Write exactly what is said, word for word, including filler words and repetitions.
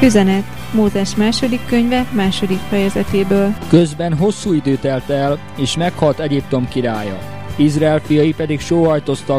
Üzenet Mózes második könyve második fejezetéből. Közben hosszú idő telt el, és meghalt Egyiptom királya. Izrael fiai pedig sóhajtoztak